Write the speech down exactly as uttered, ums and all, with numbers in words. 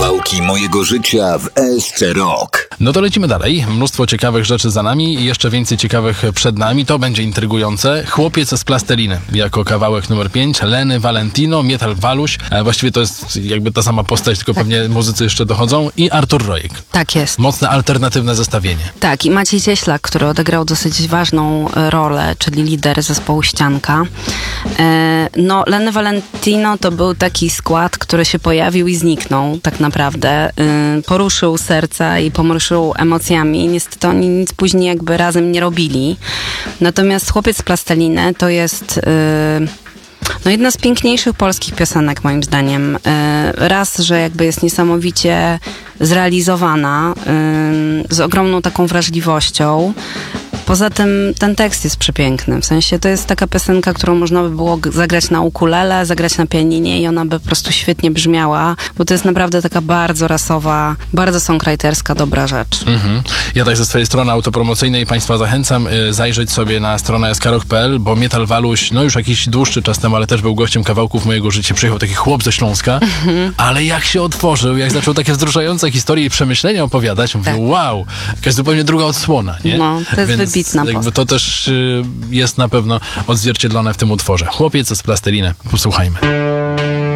Kawałki mojego życia w S C Rock. No to lecimy dalej. Mnóstwo ciekawych rzeczy za nami i jeszcze więcej ciekawych przed nami. To będzie intrygujące. Chłopiec z plasteliny jako kawałek numer pięć. Leny Valentino, Mietal Waluś. E, właściwie to jest jakby ta sama postać, tylko tak. pewnie muzycy jeszcze dochodzą. I Artur Rojek. Tak jest. Mocne, alternatywne zestawienie. Tak, i Maciej Cieślak, który odegrał dosyć ważną rolę, czyli lider zespołu Ścianka. E, no, Leny Valentino to był taki skład, który się pojawił i zniknął tak naprawdę. E, poruszył serca i pomruszył emocjami. Niestety oni nic później jakby razem nie robili. Natomiast Chłopiec z plasteliny to jest... E, No jedna z piękniejszych polskich piosenek moim zdaniem. Raz, że jakby jest niesamowicie zrealizowana, z ogromną taką wrażliwością. Poza tym ten tekst jest przepiękny. W sensie to jest taka piosenka, którą można by było zagrać na ukulele, zagrać na pianinie i ona by po prostu świetnie brzmiała, bo to jest naprawdę taka bardzo rasowa, bardzo songwriterska, dobra rzecz. Mhm. Ja tak ze swojej strony autopromocyjnej Państwa zachęcam y, zajrzeć sobie na stronę s k rock kropka p l, bo Mietal Waluś, no już jakiś dłuższy czas temu, ale też był gościem kawałków mojego życia. Przyjechał taki chłop ze Śląska, mhm. ale jak się otworzył, jak zaczął takie wzruszające historie i przemyślenia opowiadać, mówię, tak. wow, jakaś zupełnie druga odsłona, nie? No, to jest Więc wybitna jakby to też y, jest na pewno odzwierciedlone w tym utworze. Chłopiec z plasteliny. Posłuchajmy.